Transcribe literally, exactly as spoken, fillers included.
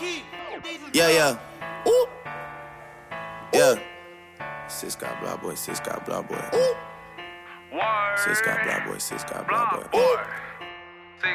Yeah, yeah. Ooh. Yeah. Sis got Block Boy, Sis got Block Boy. Sis got Block Boy, Sis got Block Boy.